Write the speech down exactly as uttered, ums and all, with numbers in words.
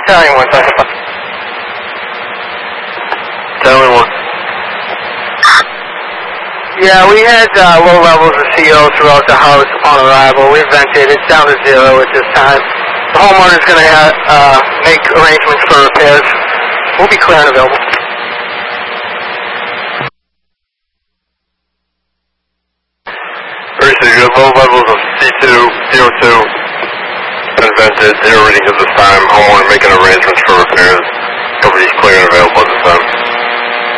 Battalion one, second. Battalion one. Yeah, we had uh, low levels of C O throughout the house upon arrival. We vented. It's down to zero at this time. The homeowner's going to uh, make arrangements for repairs. We'll be clear and available. Very you have low levels of C two, C O two, and vented. Zero readings at this time. Homeowner making arrangements for repairs. Coverage is clear and available at this time.